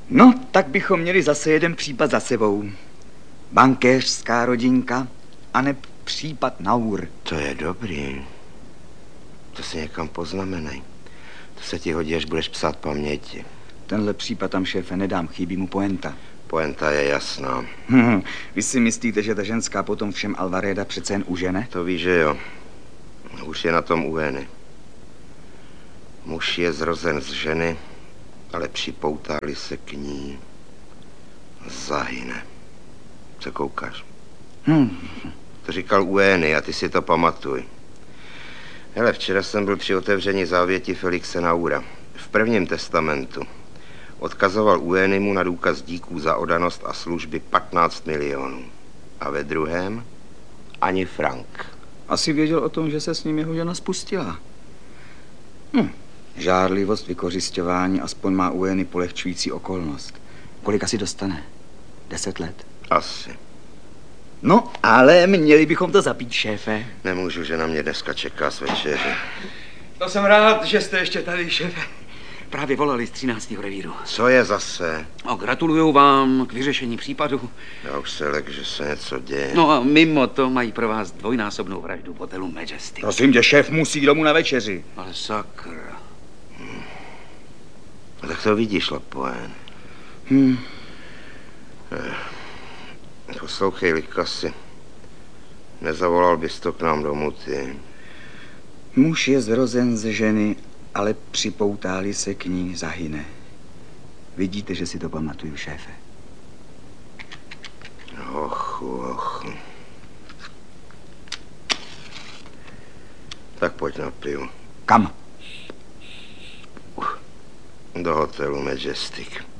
No, tak bychom měli zase jeden případ za sebou. Bankéřská rodinka, aneb případ Naur. To je dobrý. To si někam poznamenej. To se ti hodí, až budeš psát paměti. Tenhle případ tam, šéfe, nedám, chybí mu poenta. Poenta je jasná. Vy si myslíte, že ta ženská potom všem Alvareda přece jen užene? To víš, že jo. Už je na tom u Eny. Muž je zrozen z ženy, ale připoutá-li se k ní, zahyne. Co koukáš? To říkal u Eny a ty si to pamatuj. Hele, včera jsem byl při otevření závěti Felixe Naura. V prvním testamentu odkazoval u Eny na důkaz díků za oddanost a služby 15 milionů. A ve druhém ani frank. Asi věděl o tom, že se s ním jeho žena spustila. Žárlivost, vykořisťování, aspoň má u Eny polehčující okolnost. Kolik asi dostane? 10 let? Asi. No, ale měli bychom to zapít, šéfe. Nemůžu, že na mě dneska čeká s večeři. To jsem rád, že jste ještě tady, šéfe. Právě volali z 13. revíru. Co je zase? No, gratuluju vám k vyřešení případu. Já už se lek, že se něco děje. No a mimo to mají pro vás dvojnásobnou vraždu v hotelu Majestic. Prosím tě, šéf musí domů na večeři. Ale sakra. Tak to vidíš, Lapoen. Poslouchej, Likasi. Nezavolal bys to k nám domů, ty. Muž je zrozen ze ženy, ale připoutá-li se k ní, zahyne. Vidíte, že si to pamatuju, šéfe. Ochu. Tak pojď na pivo. Kam? Do hotelu Majestic.